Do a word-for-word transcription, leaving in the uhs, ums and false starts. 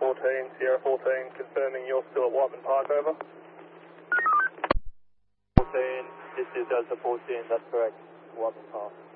fourteen, Sierra fourteen, confirming you're still at Whiteman Park, over. fourteen, this is Delta fourteen, that's correct, Whiteman Park.